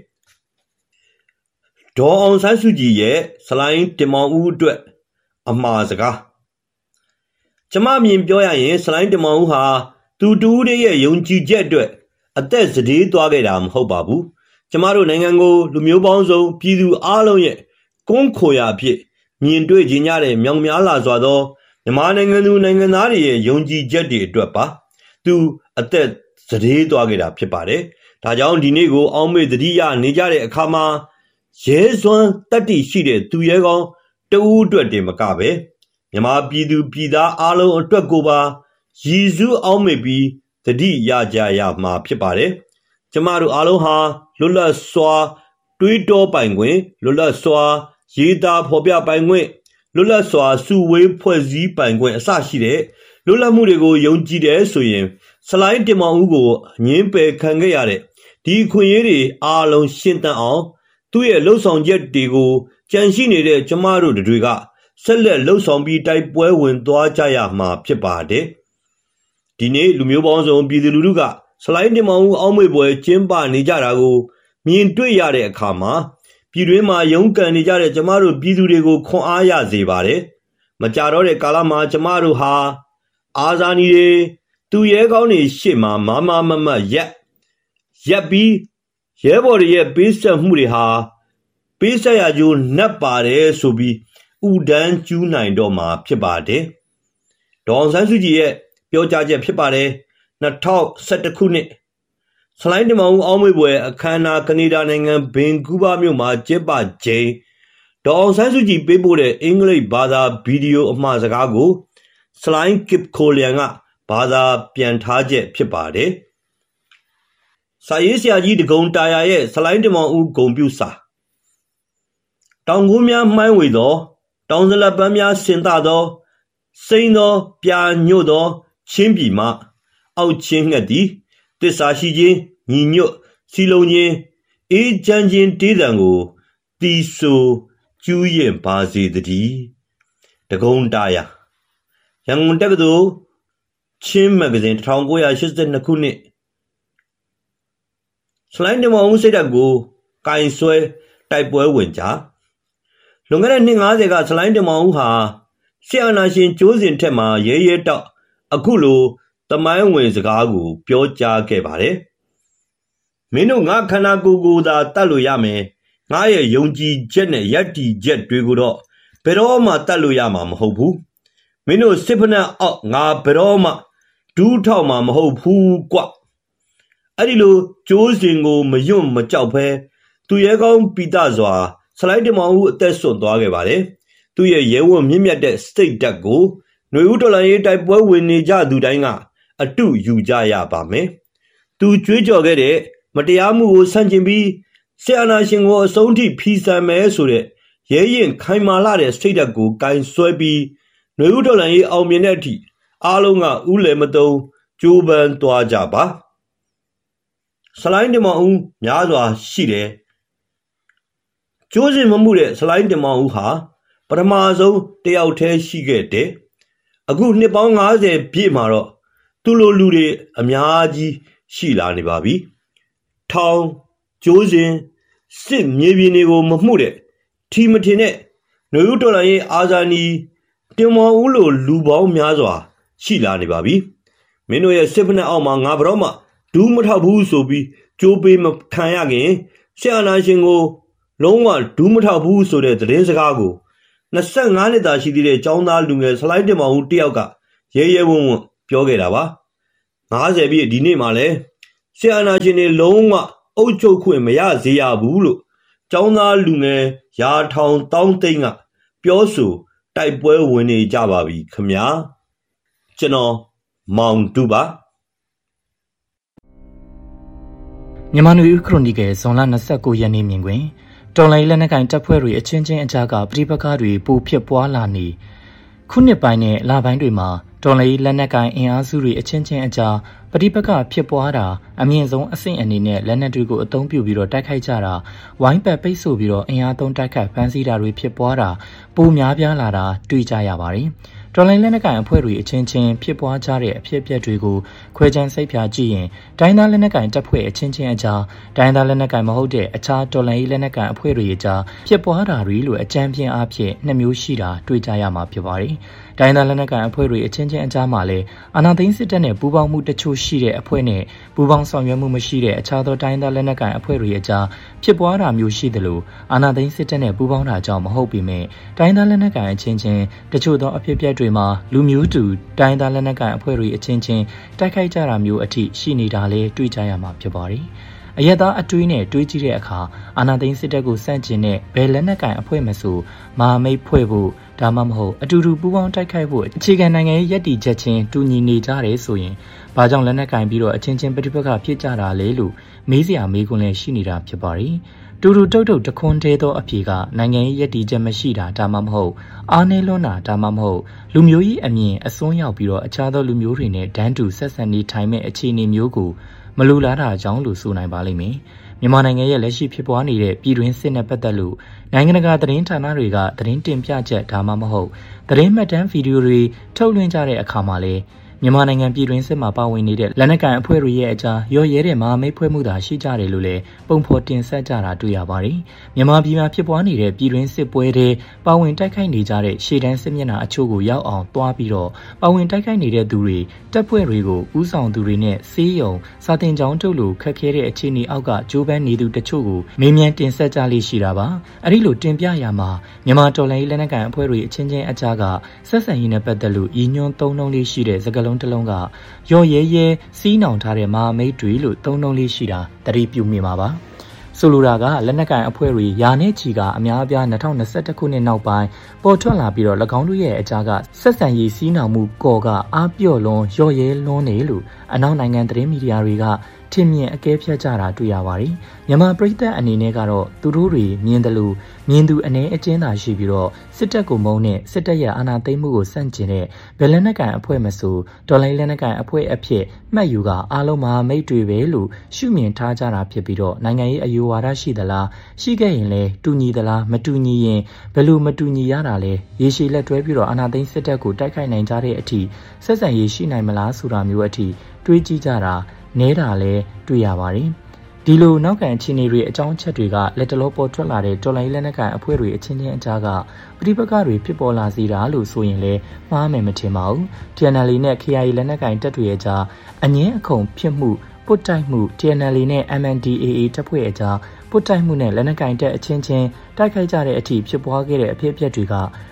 ဒေါ်အောင်ဆန်းစုကြည်ရဲ့ဆလိုင်းတင်မောင်ဦးအတွက်အမှားစကားကျမမြင်ပြောရရင်ဆလိုင်းတင်မောင်ဦးဟာသူတူဦးရဲ့ယုံကြည်ချက်အတွက်အသက်စတေးသွားခဲ့တာမဟုတ်ပါဘူးကျမတို့နိုင်ငံကိုလူမျိုးပေါင်းစုံပြည်သူအားလုံးရဲ့ကွန်းခိုရာအဖြစ်မြင်တွေ့ကြရတဲ့မြောင်များလာစွာသောမြန်မာနိုင်ငံသူနိုင်ငံသားတွေရဲ့ယုံကြည်ချက်တွေအတွက်ပါသူအသက်စတေးသွားခဲ့တာဖြစ်ပါတယ်ဒါကြောင့်ဒီနေ့ကိုအောက်မေ့တတိယနေကြတဲ့အခါမှာရဲစွမ်းတတ္တိရှိတဲ့သူရဲကောင်းတဦးအတွက်တင်မကပဲမြန်မာပြည်သူပြည်သားအားလုံးအတွက်ကိုပါရည်စူးအောက်မေ့ပြီးတတိရကြရမှာဖြစ်ပါတယ်ကျမတို့အားလုံးဟာလွတ်လပ်စွာတွေးတောပိုင်ခွင့်လွတ်လပ်စွာရေးသားဖော်ပြပိုင်ခွင့်လွတ်လပ်စွာစုဝေးဖွဲ့စည်းပိုင်ခွင့်အစရှိတဲ့လွတ်လပ်မှုတွေကိုယုံကြည်တယ်ဆိုရင်ဆလိုင်းတင်မောင်ဦးကိုငင်းပယ်ခံခဲ့ရတဲ့ဒီခွင့်ရေးတွေအားလုံးရှင်းတန်းအောင်သူ့ရဲ့လှုပ်ဆောင်ချက်တွေကိုကြံရှိနေတဲ့ကျမတို့တွေကဆက်လက်လှုပ်ဆောင်ပြီးတိုက်ပွဲဝင်သွားကြရမှာဖြစ်ပါတယ်ဒီနေ့လူမျိုးပေါင်းစုံပြည်သူလူထုကဆလိုင်းတင်မောင်ဦးအောက်မေ့ပွဲကျင်းပနေကြတာကိုမြင်တွေ့ရတဲ့အခါမှာပြည်တွင်းမှာရုန်းကန်နေကြတဲ့ကျမတို့ပြည်သူတွေကိုခွန်အားရစေပါတယ်မကြတော့တဲ့ကာလမှာကျမတို့ဟာအာဇာနည်တွေသူရဲကောင်းတွေရှေ့မှာမာမာမမရက်ရက်ပြီးရဲဘော်တွေရဲ့ပေးဆက်မှုတွေဟာပေးဆက်ရကြိုးနှက်ပါတယ်ဆိုပြီးဥဒန်းကျူးနိုင်တော့မှာဖြစ်ပါတယ်ဒေါ်အောင်ဆန်းစုကြည်ရဲ့ပြောကြားချက်ဖြစ်ပါတယ်၂၀၁၁ခုနှစ်ဆလိုင်းတင်မောင်ဦးအောက်မေ့ပွဲအခမ်းအနားကနေဒါနိုင်ငံဘင်ကူးဗားမြို့မှာကျင်းပချိန်ဒေါ်အောင်ဆန်းစုကြည်ပေးပို့တဲ့အင်္ဂလိပ်ဘာသာဗီဒီယိုအမှားစကားကိုဆလိုင်းကစ်ခိုလျန်ကဘာသာပြန်ထားချက်ဖြစ်ပါတယ်စာရေးဆရာကြီးဒဂုံတာယာရဲ့ဆလိုင်းတင်မောင်ဦးဂုံပြုစာတောင်ကူးများမှိုင်းဝေသောတောင်စလပန်းများဆင်သသောစိမ့်သောပြာညွတ်သောချင်းပြည်မှအောက်ချင်းငှက်သည်တစ္ဆာရှိခြင်းညီညွတ်စီလုံးခြင်းအေးချမ်းခြင်းတေးသံကိုတီဆိုကျူးရင်ပါစေတည်းဒဂုံတာယာရန်ကုန်တက္ကသိုလ်ချင်းမဂ္ဂဇင်း၁၉၈၂ခုနှစ်ဆလိုင်းတင်မောင်ဦးစိတ်ဓာတ်ကိုကင်ဆွဲတိုက်ပွဲဝင်ကြလွန်ခဲ့တဲ့နှစ်၅၀ကဆလိုင်းတင်မောင်ဦးဟာဆရာနာရှင်ကျိုးစင်ထက်မှာရဲရဲတောက်အခုလိုတမိုင်းဝင်စကားကိုပြောကြားခဲ့ပါတယ်မင်းတို့ငါခန္ဓာကိုယ်ကိုသာတတ်လို့ရမယ်ငါရဲ့ယုံကြည်ချက်နဲ့ယက်တီချက်တွေကိုတော့ဘယ်တော့မှတတ်လို့ရမှာမဟုတ်ဘူးမင်းတို့စစ်ဖက်နှက်အောက်ငါဘယ်တော့မှဒူးထောက်မှာမဟုတ်ဘူးကွအဲ့ဒီလိုကျိုးစင်ကိုမယွန့်မကြောက်ဖဲသူရဲကောင်းပိတစွာဆလိုင်းတင်မောင်ဦးအသက်ဆွန့်သွားခဲ့ပါတယ်။သူရဲ့ရဲဝံမြင့်မြတ်တဲ့စတိတ်ဓာတ်ကိုຫນွေဦးတော်လှန်ရေးတိုက်ပွဲဝင်နေကြသူတိုင်းကအတုယူကြရပါမယ်။သူကြွေးကြော်ခဲ့တဲ့မတရားမှုကိုဆန့်ကျင်ပြီးစစ်အာဏာရှင်ကိုအဆုံးထိဖီဆန်မယ်ဆိုတဲ့ရဲရင်ခိုင်မာလာတဲ့စတိတ်ဓာတ်ကိုကင်ဆွဲပြီးຫນွေဦးတော်လှန်ရေးအောင်မြင်တဲ့အထိအားလုံးကဥလယ်မတုံကြိုးပမ်းသွားကြပါဆလိုင်းတင်မောင်ဦးများစွာရှိတယ်ကျိုးစင်မမှုတဲ့ဆလိုင်းတင်မောင်ဦးဟာပထမဆုံးတယောက်တည်းရှိခဲ့တယ်အခုနှစ်ပေါင်း၅၀ပြည့်မှာတော့သူလိုလူတွေအများကြီးရှိလာနေပါပြီထောင်ကျိုးစင်စစ်မြေပြင်တွေကိုမမှုတဲ့ထီမထင်တဲ့ຫນွေဦးတော်လှန်ရေးအာဇာနည်တင်မောင်ဦးလိုလူပေါင်းများစွာရှိလာနေပါပြီမင်းတို့ရဲ့စစ်ဖက်နဲ့အောက်မှာငါဘရောမှဒူးမထောက်ဘူးဆိုပြီးကြိုးပေးမခံရခင်ဆရာနာရှင်ကိုလုံးဝဒူးမထောက်ဘူးဆိုတဲ့သတင်းစကားကိုနှစ်ဆယ့်ငါးနှစ်သာရှိသေးတဲ့ចောင်းသားလူငယ်ဆလိုင်းတင်မောင်ဦးတယောက်ကရဲရဲဝံ့ဝံ့ပြောခဲ့တာပါ၅၀ပြည့်ဒီနေ့မှလည်းဆရာနာရှင်တွေလုံးဝအုပ်ချုပ်ခွင့်မရစေရဘူးလို့ចောင်းသားလူငယ်ရာထောင်တောင်းသိန်းကပြောဆိုတိုက်ပွဲဝင်နေကြပါပြီခမညာကျွန်တော်မောင်တူပါမြန်မာနွေဦးခရိုနီကယ်ဇွန်လ၂၉ရက်နေ့မြင်တွင်တော်လိုင်းလက်နက်ကိုင်တပ်ဖွဲ့တွေအချင်းချင်းအကြားကပြည်ပခါတွေပိုဖြစ်ပွားလာနေခုနှစ်ပိုင်းနဲ့လပိုင်းတွေမှာတော်လိုင်းလက်နက်ကိုင်အင်အားစုတွေအချင်းချင်းအကြားပြည်ပခဖြစ်ပွားတာအမြင့်ဆုံးအဆင့်အနေနဲ့လက်နက်တွေကိုအသုံးပြုပြီးတော့တိုက်ခိုက်ကြတာဝိုင်းပတ်ပိတ်ဆို့ပြီးတော့အင်အားသုံးတိုက်ခိုက်ဖမ်းဆီးတာတွေဖြစ်ပွားတာပိုများပြားလာတာတွေ့ကြရပါတယ်တော်လိုင်းလက်နက်ကိုင်အဖွဲ့တွေအချင်းချင်းဖြစ်ပွားကြတဲ့အဖြစ်အပျက်တွေကိုခွဲခြမ်းစိတ်ဖြာကြည့်ရင်တိုင်းသားလက်နက်ကိုင်တပ်ဖွဲ့အချင်းချင်းအကြားတိုင်းသားလက်နက်ကိုင်မဟုတ်တဲ့အခြားတော်လိုင်းလက်နက်ကိုင်အဖွဲ့တွေအကြားဖြစ်ပွားတာတွေလို့အကြမ်းဖျင်းအားဖြင့်နှစ်မျိုးရှိတာတွေ့ကြရမှာဖြစ်ပါတယ်။တိုင်းသားလက်နက်ကိုင်အဖွဲ့တွေအချင်းချင်းအကြားမှာလည်းအာဏာသိမ်းစစ်တပ်နဲ့ပူးပေါင်းမှုတချို့ရှိတဲ့အဖွဲ့နဲ့ပူးပေါင်းဆောင်ရွက်မှုမရှိတဲ့အခြားသောတိုင်းသားလက်နက်ကိုင်အဖွဲ့တွေအကြားဖြစ်ပွားတာမျိုးရှိသလိုအာဏာသိမ်းစစ်တပ်နဲ့ပူးပေါင်းတာကြောင့်မဟုတ်ပေမဲ့တိုင်းသားလက်နက်ကိုင်အချင်းချင်းတချို့သောအဖြစ်အပျက်တွေမှာလူမျိုးတူတိုင်းသားလက်နက်ကိုင်အဖွဲ့တွေအချင်းချင်းတိုက်ခိုက်ကြတာမျိုးအထိရှိနေတာလဲတွေ့ကြရမှာဖြစ်ပါတယ်။အရက်သားအတွေးနဲ့တွေးကြည့်တဲ့အခါအာဏာသိမ်းစစ်တပ်ကိုစန့်ကျင်တဲ့ဘယ်လက်နက်ကိုင်အဖွဲ့မဆိုမဟာမိတ်ဖွဲ့ဖို့ဒါမှမဟုတ်အတူတူပူးပေါင်းတိုက်ခိုက်ဖို့အခြေခံနိုင်ငံရေးရည်တည်ချက်ချင်းတူညီနေကြတယ်ဆိုရင်ဘာကြောင့်လက်နက်ကင်ပြီးတော့အချင်းချင်းပဋိပက္ခဖြစ်ကြတာလဲလို့မေးစရာမေးခွန်းလည်းရှိနေတာဖြစ်ပါတယ်။တူတူတုတ်တုတ်တခွန်းသေးသောအဖြေကနိုင်ငံရေးရည်တည်ချက်မရှိတာဒါမှမဟုတ်အားနည်းလွန်းတာဒါမှမဟုတ်လူမျိုးကြီးအမြင်အစွန်းရောက်ပြီးတော့အခြားသောလူမျိုးတွေနဲ့ဒန်းတူဆက်ဆံနေထိုင်မဲ့အခြေအနေမျိုးကိုမလိုလားတာကြောင့်လို့ဆိုနိုင်ပါလိမ့်မယ်။မြန်မာနိုင်ငံရဲ့လက်ရှိဖြစ်ပွားနေတဲ့ပြည်တွင်းစစ်နဲ့ပတ်သက်လို့နိုင်ငံတကာသတင်းဌာနတွေကသတင်းတင်ပြချက်ဒါမှမဟုတ်သတင်းမှတ်တမ်းဗီဒီယိုတွေထုတ်လွှင့်ကြတဲ့အခါမှာလည်းမြန်မာနိုင်ငံပြည်တွင်းစစ်မှာပါဝင်နေတဲ့လက်နက်ကိုင်အဖွဲ့တွေရဲ့အကြားရောရဲတဲ့မဟာမိတ်ဖွဲ့မှုသာရှိကြတယ်လို့လည်းပုံဖော်တင်ဆက်ကြတာတွေ့ရပါတယ်။မြန်မာပြည်မှာဖြစ်ပွားနေတဲ့ပြည်တွင်းစစ်ပွဲတွေပါဝင်တိုက်ခိုက်နေကြတဲ့ရှေ့တန်းစစ်မျက်နှာအချို့ကိုရောက်အောင်တွားပြီးတော့ပါဝင်တိုက်ခိုက်နေတဲ့သူတွေတပ်ဖွဲ့တွေကိုဥဆောင်သူတွေနဲ့စေးရုံစာတင်ကြောင်းထုတ်လို့ခက်ခဲတဲ့အခြေအနေအောက်ကဂျိုးပန်းနေသူတချို့ကိုမေးမြန်းတင်ဆက်ကြလိမ့်ရှိတာပါ။အဲဒီလိုတင်ပြရမှာမြန်မာတော်လှန်ရေးလက်နက်ကိုင်အဖွဲ့တွေအချင်းချင်းအကြားကဆက်ဆံရေးနဲ့ပတ်သက်လို့ရည်ညွှန်းသုံးနှုန်းလေးရှိတဲ့စကားလုံးတစ်လုံးကရော်ရဲရဲစီးနှောင်ထားတဲ့မဟာမိတ်တွေလို့သုံးနှုန်းလေးရှိတာသတိပြုမိမှာပါဆိုလိုတာကလက်နက်ကိုင်အဖွဲ့တွေယာနဲ့ချီကအများအပြား၂၀၂၁ခုနှစ်နောက်ပိုင်းပေါ်ထွက်လာပြီးတော့၎င်းတို့ရဲ့အကြားကဆက်ဆံရေးစီးနှောင်မှုကော်ကအားပြော့လွန်ရော့ရဲလွန်းနေလို့အနောက်နိုင်ငံသတင်းမီဒီယာတွေကထင်မြင်အကဲဖြတ်ကြတာတွေ့ရပါတယ်။မြန်မာပြည်သက်အနေနဲ့ကတော့သူတို့တွေမြင်တယ်လို့မြင်သူအနေအကျဉ်းသာရှိပြီးတော့စစ်တပ်ကိုမုန်းတဲ့စစ်တပ်ရဲ့အာဏာသိမ်းမှုကိုစန့်ကျင်တဲ့ဗလက်နက်ကန်အဖွဲ့မဆိုတော်လိုင်းလက်နက်ကန်အဖွဲ့အဖြစ်မှတ်ယူကအားလုံးမဟာမိတ်တွေပဲလို့ရှုမြင်ထားကြတာဖြစ်ပြီးတော့နိုင်ငံရေးအယူဝါဒရှိသလားရှိခဲ့ရင်လည်းတူညီသလားမတူညီရင်ဘယ်လိုမတူညီရတာလဲရေရှည်လက်တွဲပြီးတော့အာဏာသိမ်းစစ်တပ်ကိုတိုက်ခိုက်နိုင်ကြတဲ့အထိဆက်ဆံရေးရှိနိုင်မလားဆိုတာမျိုးအထိတွေးကြည့်ကြတာနဲတာလဲတွေ့ရပါတယ်ဒီလိုနောက်ကန်အခြေအနေတွေအကြောင်းချက်တွေကလက်တလောပေါ်ထွက်လာတဲ့တော်လိုင်းလက်နက်ကန်အဖွဲ့တွေအချင်းချင်းအကြားကပဋိပက္ခတွေဖြစ်ပေါ်လာစေတာလို့ဆိုရင်လည်းမှားမယ်မထင်ပါဘူး T N L နဲ့ K I A လက်နက်ကန်တပ်တွေအကြားအငင်းအခုန်ဖြစ်မှုပုတ်တိုက်မှု T N L နဲ့ M N D A A တပ်ဖွဲ့အကြားပုတ်တိုက်မှုနဲ့လက်နက်ကန်တပ်အချင်းချင်းတိုက်ခိုက်ကြတဲ့အထိဖြစ်ပွားခဲ့တဲ့အဖြစ်အပျက်တွေက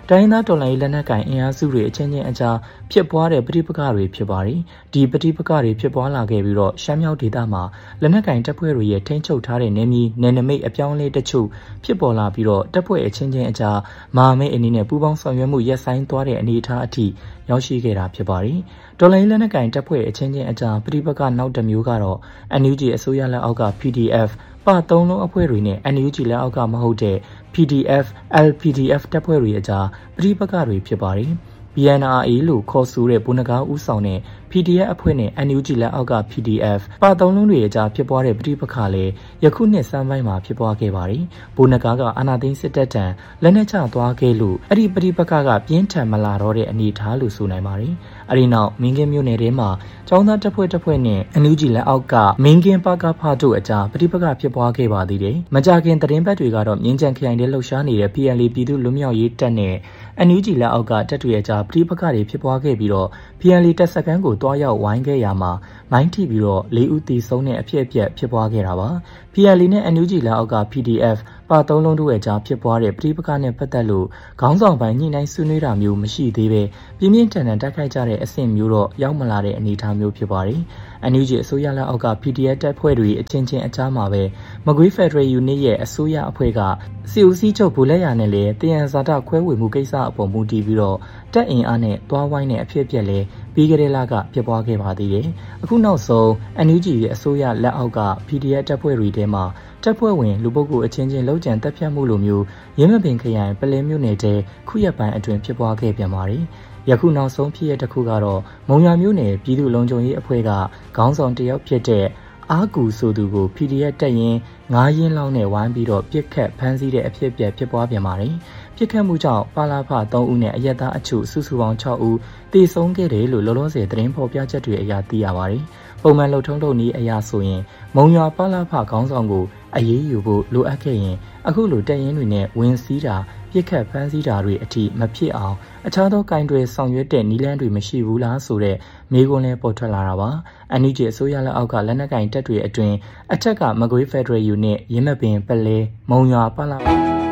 တိုင်းသားတော်လှန်ရေးလက်နက်ကိုင်အင်အားစုတွေအချင်းချင်းအကြားဖြစ်ပွားတဲ့ပဋိပက္ခတွေဖြစ်ပါတယ်ဒီပဋိပက္ခတွေဖြစ်ပွားလာခဲ့ပြီးတော့ရှမ်းမြောက်ဒေသမှာလက်နက်ကိုင်တပ်ဖွဲ့တွေရဲ့ထိန်းချုပ်ထားတဲ့နယ်မြေနယ်နိမိတ်အပြောင်းအလဲတချို့ဖြစ်ပေါ်လာပြီးတော့တပ်ဖွဲ့အချင်းချင်းအကြားမဟာမိတ်အနေနဲ့ပူးပေါင်းဆောင်ရွက်မှုရပ်ဆိုင်းသွားတဲ့အနေအထားအထိရောက်ရှိခဲ့တာဖြစ်ပါတယ်တော်လှန်ရေးလက်နက်ကိုင်တပ်ဖွဲ့အချင်းချင်းအကြားပဋိပက္ခနောက်တစ်မျိုးကတော့ အန် ယူ ဂျီ အစိုးရလက်အောက်က ပီ ဒီ အက်ဖ် ပါသုံးလုံးအဖွဲ့တွေနဲ့ အန် ယူ ဂျီ လက်အောက်ကမဟုတ်တဲ့ ပီ ဒီ အက်ဖ် အယ် ပီ ဒီ အက်ဖ် တပ်ဖွဲ့တွေအကြားပဋိပက္ခတွေဖြစ်ပါတယ်။ ဘီ အန် အာ အေ လို့ခေါ်ဆိုတဲ့ဗိုလ်နဂါဦးဆောင်တဲ့ ပီ ဒီ အက်ဖ် အဖွဲ့နဲ့ အန် ယူ ဂျီ လက်အောက်က ပီ ဒီ အက်ဖ် ပါသုံးလုံးတွေအကြားဖြစ်ပွားတဲ့ပဋိပက္ခလည်းယခုနှစ်စမ်းပိုင်းမှာဖြစ်ပွားခဲ့ပါတယ်။ဗိုလ်နဂါကအာဏာသိမ်းစစ်တပ်ထံလက်နက်ချသွားခဲ့လို့အဲ့ဒီပဋိပက္ခကပြင်းထန်မလာတော့တဲ့အနေအထားလို့ဆိုနိုင်ပါတယ်။အဲ့ဒီနောက်မင်းကင်းမြို့နယ်ထဲမှာကျောင်းသားတပ်ဖွဲ့တပ်ဖွဲ့နဲ့ အန် ယူ ဂျီ လက်အောက်ကမင်းကင်းပါကဖားတို့အကြားပဋိပက္ခဖြစ်ပွားခဲ့ပါသေးတယ်။မကြခင်သတင်းပတ်တွေကတော့မြင်းကြံခရိုင်ထဲလှုပ်ရှားနေတဲ့ ပီ အယ် အေ ပြည်သူ့လွတ်မြောက်ရေးတပ်နဲ့ အန် ယူ ဂျီ လက်အောက်ကတပ်တွေအကြားပဋိပက္ခတွေဖြစ်ပွားခဲ့ပြီးတော့ ပီ အယ် အေ တပ်စခန်းကိုတွားရောက်ဝိုင်းခဲ့ရမှာမိုင်းထိပြီးတော့လေးဦးသေဆုံးတဲ့အဖြစ်အပျက်ဖြစ်ပွားခဲ့တာပါ။ ပီ အယ် အေ နဲ့ အန် ယူ ဂျီ လက်အောက်က ပီ ဒီ အက်ဖ် ပါသုံးလုံးတို့ရဲ့ကြားဖြစ်ပွားတဲ့ပဋိပက္ခနဲ့ပတ်သက်လို့ခေါင်းဆောင်ပိုင်းညှိနှိုင်းဆွေးနွေးတာမျိုးမရှိသေးပဲပြင်းပြင်းထန်ထန်တိုက်ခိုက်ကြတဲ့အဆင့်မျိုးတော့ရောက်မလာတဲ့အနေအထားမျိုးဖြစ်ပါတယ်။ အန် ယူ ဂျီ အစိုးရလက်အောက်က ပီ ဒီ အက်ဖ် တပ်ဖွဲ့တွေအချင်းချင်းအကြားမှာပဲမကွေးဖက်ဒရယ်ယူနစ်ရဲ့အစိုးရအဖွဲ့ကစီအိုစီချုပ်ဗိုလ်လက်ရာနဲ့လည်းတယံဇာတခွဲဝေမှုကိစ္စအပေါ်မူတည်ပြီးတော့တပ်အင်အားနဲ့တွားဝိုင်းတဲ့အဖြစ်အပျက်လည်းပြီးကြတဲ့လကဖြစ်ပွားခဲ့ပါသေးတယ်။အခုနောက်ဆုံး အန် ယူ ဂျီ ရဲ့အစိုးရလက်အောက်က ပီ ဒီ အက်ဖ် တပ်ဖွဲ့တွေထဲမှာတပ်ဖွဲ့ဝင်လူပုဂ္ဂိုလ်အချင်းချင်းလောက်ကျန်တပ်ဖြတ်မှုလိုမျိုးရင်းမပင်ခရိုင်ပလဲမြို့နယ်တဲခုရက်ပိုင်းအတွင်းဖြစ်ပွားခဲ့ပြန်ပါတယ်။ယခုနောက်ဆုံးဖြစ်ရတဲ့တစ်ခုကတော့မုံရွာမြို့နယ်ပြည်သူ့လုံခြုံရေးအဖွဲ့ကခေါင်းဆောင်တယောက်ဖြစ်တဲ့အာကူဆိုသူကို ပီ ဒီ အက်ဖ် တပ်ရင်းငါးရင်းလောက်နဲ့ဝိုင်းပြီးတော့ပြစ်ခတ်ဖမ်းဆီးတဲ့အဖြစ်အပျက်ဖြစ်ပွားပြန်ပါတယ်။ပြစ်ခတ်မှုကြောင့်ပါလာဖသုံးဦးနဲ့အရက်သားအချို့စုစုပေါင်းခြောက်ဦးသေဆုံးခဲ့တယ်လို့လောလောဆယ်သတင်းဖော်ပြချက်တွေအရသိရပါတယ်။ပုံမှန်လှုပ်ထုံးလုပ်နည်းအရာဆိုရင်မုံရွာပါလာဖခေါင်းဆောင်ကိုအရေးယူဖို့လိုအပ်ခဲ့ရင်အခုလိုတပ်ရင်းတွေနဲ့ဝင်စည်းတာပြစ်ခတ်ဖမ်းဆီးတာတွေအထိမဖြစ်အောင်အခြားသောကင်တွေဆောင်ရွက်တဲ့နည်းလမ်းတွေမရှိဘူးလားဆိုတဲ့မေးခွန်းလည်းပေါ်ထွက်လာတာပါ။ အန် ယူ ဂျီ အစိုးရလက်အောက်ကလက်နက်ကင်တပ်တွေအတွင်းအထက်ကမကွေးဖက်ဒရယ်ယူနစ်ရင်းမပင်ပလဲမုံရွာပါလာ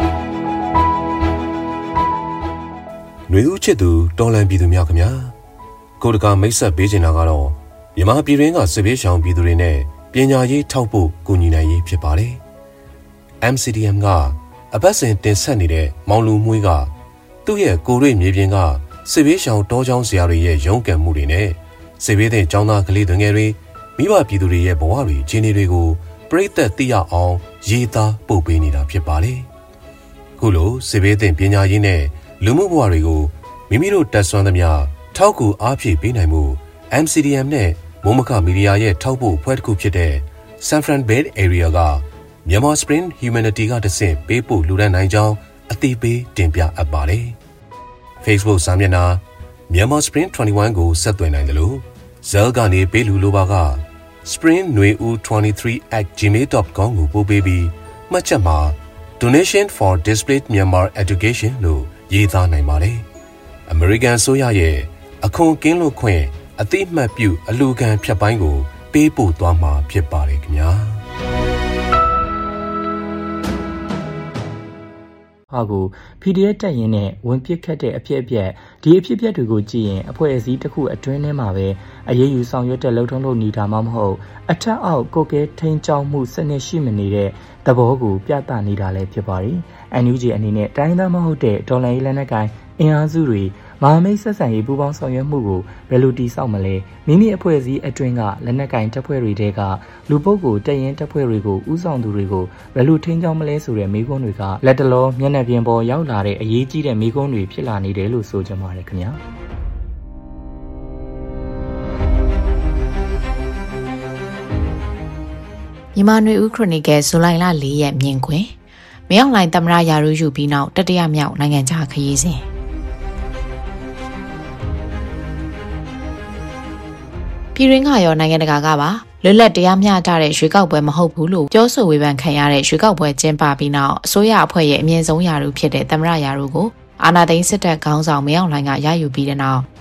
ຫນွေဦးချစ်သူတော်လန်ပြည်သူများခင်ဗျာကိုတကာမိတ်ဆက်ပေးချင်တာကတော့မြန်မာပြည်ရင်းကစစ်ဘေးရှောင်ပြည်သူတွေနဲ့ပညာရေးထောက်ဖို့ကူညီနိုင်ရေးဖြစ်ပါတယ်။ အမ် စီ ဒီ အမ် ကအပတ်စဉ်တင်ဆက်နေတဲ့မောင်လူမွေးကသူ့ရဲ့ကိုရိမြေပြင်ကစစ်ဘေးရှောင်တောချောင်းဆရာတွေရဲ့ရုန်းကန်မှုတွေနဲ့စစ်ဘေးတဲ့ကျောင်းသားကလေးတွေငယ်တွေမိဘပြည်သူတွေရဲ့ဘဝတွေအခြေအနေတွေကိုပြည်သက်သိရအောင်ရေးသားပို့ပေးနေတာဖြစ်ပါတယ်။ခုလိုစစ်ဘေးတဲ့ပညာရေးနဲ့လူမှုဘဝတွေကိုမိမိတို့တက်ဆွမ်းသမျှထောက်ကူအားဖြည့်ပေးနိုင်မှု အမ် စီ ဒီ အမ် နဲ့မုံမခမီဒီယာရဲ့ထောက်ပို့အဖွဲ့တစ်ခုဖြစ်တဲ့ San Fran Bay Area ကမြန်မာ Spring Humanity ကတဆင့်ပေးပို့လူဒန်းနိုင်ကြောင်းအသိပေးတင်ပြအပ်ပါတယ်။ Facebook စာမျက်နှာမြန်မာ Spring ၂၁ကိုဆက်သွယ်နိုင်တယ်လို့ Zell ကနေပေးလူလိုပါက spring nueu twenty-three at gmail dot com ကိုပို့ပေးပြီးမှတ်ချက်မှာ Donation for Displaced Myanmar Education လို့ရေးသားနိုင်ပါတယ်။ American ဆိုရရဲ့အခွန်ကင်းလွတ်ခွင့်အတိအမှတ်ပြုအလူခံဖြတ်ပိုင်းကိုပေးပို့သွားမှာဖြစ်ပါတယ်ခင်ဗျာဟာကို ပီ ဒီ အက်ဖ် တက်ရင်နဲ့ဝင်ပစ်ခတ်တဲ့အဖြစ်အပျက်ဒီအဖြစ်အပျက်တွေကိုကြည့်ရင်အဖွဲ့အစည်းတစ်ခုအတွင်းထဲမှာပဲအရေးယူဆောင်ရွက်တဲ့လှုပ်ထုံးလုပ်နေတာမှမဟုတ်အထက်အောက်ကိုကဲထိန်းချောင်းမှုစနစ်ရှိမနေတဲ့သဘောကိုပြသနေတာလည်းဖြစ်ပါတယ်။ အန် ယူ ဂျီ အနေနဲ့တိုင်းသားမဟုတ်တဲ့ဒေါ်လာရေးလက်နက်ကိုင်အင်အားစုတွေမဟာမိတ်ဆက်ဆံရေးပူးပေါင်းဆောင်ရွက်မှုကိုဘယ်လိုတည်ဆောက်မလဲမိမိအဖွဲ့အစည်းအတွင်းကလက်နက်ကင်တပ်ဖွဲ့တွေတဲကလူပုဂ္ဂိုလ်တရင်တပ်ဖွဲ့တွေကိုဥဆောင်သူတွေကိုဘယ်လိုထိန်းချောင်းမလဲဆိုတဲ့မေးခွန်းတွေကလက်တလောမျက်နှာပြင်ပေါ်ရောက်လာတဲ့အရေးကြီးတဲ့မေးခွန်းတွေဖြစ်လာနေတယ်လို့ဆိုကြပါတယ်ခင်ဗျာမြန်မာနွေဦးခရိုနီကယ်ဇူလိုင်လ၄ရက်မြင်ကွင်းမရောက်လိုင်းသမရရာရူယူပြီးနောက်တတိယမြောက်နိုင်ငံခြားခရီးစဉ်ပြည်ရင်းကရောနိုင်ငံတကာကပါလွတ်လပ်တရားမျှတတဲ့ရွေးကောက်ပွဲမဟုတ်ဘူးလို့ပြောဆိုဝေဖန်ခံရတဲ့ရွေးကောက်ပွဲကျင်းပပြီးနောက်အစိုးရအဖွဲ့ရဲ့အမြင့်ဆုံးရာထူးဖြစ်တဲ့သမရရာထူးကိုအာဏာသိမ်းစစ်တပ်ခေါင်းဆောင်မင်းအောင်လှိုင်ကရယူပြီးတဲ့နောက်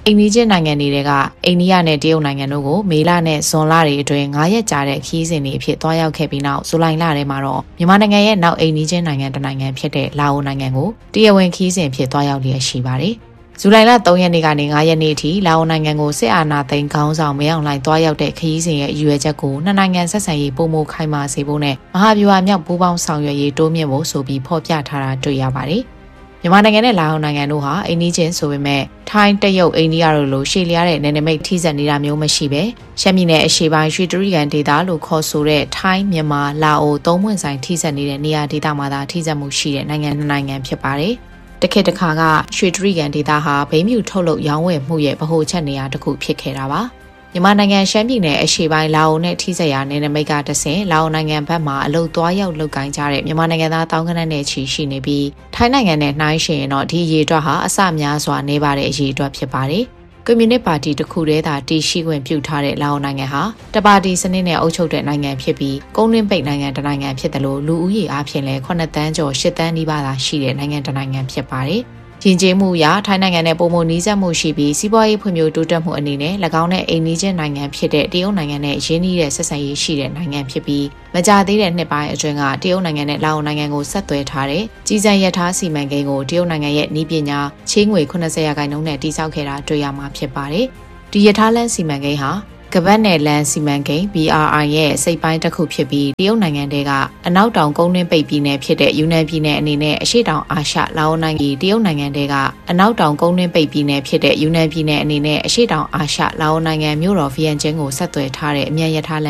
အိန္ဒိယနိုင်ငံတွေကအိန္ဒိယနဲ့တရုတ်နိုင်ငံတို့ကိုမေလနဲ့ဇွန်လတွေအတွင်း၅ရက်ကြာတဲ့ခီးစဉ်တွေအဖြစ်သွားရောက်ခဲ့ပြီးနောက်ဇူလိုင်လထဲမှာတော့မြန်မာနိုင်ငံရဲ့နောက်အိန္ဒိယနိုင်ငံတစ်နိုင်ငံဖြစ်တဲ့လာအိုနိုင်ငံကိုတရားဝင်ခီးစဉ်ဖြစ်သွားရောက်လျက်ရှိပါတယ်။ဇူလိုင်လ၃ရက်နေ့ကနေ၅ရက်နေ့အထိလာအိုနိုင်ငံကိုစစ်အာဏာသိမ်းခေါင်းဆောင်မင်းအောင်လှိုင်သွားရောက်တဲ့ခီးစဉ်ရဲ့အရွယ်ချက်ကိုနှစ်နိုင်ငံဆက်ဆံရေးပုံမခိုင်မာစေဖို့နဲ့မဟာဗျူဟာမြောက်ပူးပေါင်းဆောင်ရွက်ရေးတိုးမြင့်ဖို့ဆိုပြီးဖော်ပြထားတာတွေ့ရပါတယ်။မြန်မာနိုင်ငံနဲ့လာအိုနိုင်ငံတို့ဟာအိန္ဒိချင်းဆိုပေမဲ့ထိုင်းတရုတ်အိန္ဒိယတို့လိုရှေ့လျားတဲ့နယ်နိမိတ်ထိစပ်နေတာမျိုးမရှိပဲရှမ်းပြည်နယ်အရှေ့ပိုင်းရွှေတြိဂံဒေသလို့ခေါ်ဆိုတဲ့ထိုင်းမြန်မာလာအိုသုံးပွင့်ဆိုင်ထိစပ်နေတဲ့နေရာဒေသမှာသာထိစပ်မှုရှိတဲ့နိုင်ငံနှစ်နိုင်ငံဖြစ်ပါတယ်။တခေတ်တစ်ခါကရွှေတြိဂံဒေသဟာဘိန်းမြူထုတ်လုပ်ရောင်းဝယ်မှုရဲ့ဗဟိုချက်နေရာတစ်ခုဖြစ်ခဲ့တာပါ။မြန်မာနိုင်ငံရှမ်းပြည်နယ်အရှေ့ပိုင်းလာအိုနဲ့ထိစပ်ရာနယ်နိမိတ်ကတဆင့်လာအိုနိုင်ငံဘက်မှအလုပ်သွားရောက်လုပ်ကိုင်ကြတဲ့မြန်မာနိုင်ငံသားတောင်းကနက်နဲ့ချီရှိနေပြီးထိုင်းနိုင်ငံနဲ့နှိုင်းယှဉ်ရင်တော့ဒီရေအတွက်ဟာအဆများစွာနေပါတဲ့အရေအတွက်ဖြစ်ပါတယ်။ကွန်မြူနစ်ပါတီတစ်ခုတည်းသာတည်ရှိခွင့်ပြုထားတဲ့လာအိုနိုင်ငံဟာတပါတီစနစ်နဲ့အုပ်ချုပ်တဲ့နိုင်ငံဖြစ်ပြီးကုန်တွင်းပိတ်နိုင်ငံတစ်နိုင်ငံဖြစ်တယ်လို့လူဦးရေအပြင်လဲခုနှစ်တန်းကျော်ရှစ်တန်းနီးပါးသာရှိတဲ့နိုင်ငံတစ်နိုင်ငံဖြစ်ပါတယ်။ယဉ်ကျေးမှုအရထိုင်းနိုင်ငံနဲ့ပုံမနီးစပ်မှုရှိပြီးစီးပွားရေးဖွံ့ဖြိုးတိုးတက်မှုအနေနဲ့၎င်းနဲ့အိမ်နီးချင်းနိုင်ငံဖြစ်တဲ့တရုတ်နိုင်ငံနဲ့ရင်းနှီးတဲ့ဆက်ဆံရေးရှိတဲ့နိုင်ငံဖြစ်ပြီးမကြာသေးတဲ့နှစ်ပိုင်းအတွင်းကတရုတ်နိုင်ငံနဲ့လာအိုနိုင်ငံကိုဆက်သွယ်ထားတဲ့ကြီးစံရထားစီမံကိန်းကိုတရုတ်နိုင်ငံရဲ့နည်းပညာချေးငွေ၉၀ရာခိုင်နှုန်းနဲ့တည်ဆောက်ခဲ့တာတွေ့ရမှာဖြစ်ပါတယ်။ဒီရထားလမ်းစီမံကိန်းဟာကပတ်နယ်လန်စီမံကိန်း B R I ရဲ့စိတ်ပိုင်းတစ်ခုဖြစ်ပြီးတရုတ်နိုင်ငံတွေကအနောက်တောင်ကုန်းတွင်းပိတ်ပြည်နယ်ဖြစ်တဲ့ယူနန်ပြည်နယ်အနေနဲ့အရှေ့တောင်အာရှလာအိုနိုင်ငံတရုတ်နိုင်ငံတွေကအနောက်တောင်ကုန်းတွင်းပိတ်ပြည်နယ်ဖြစ်တဲ့ယူနန်ပြည်နယ်အနေနဲ့အရှေ့တောင်အာရှလာအိုနိုင်ငံမြို့တော်ဗီယန်ကျင်းကိုဆက်သွယ်ထားတဲ့အမြန်ရထား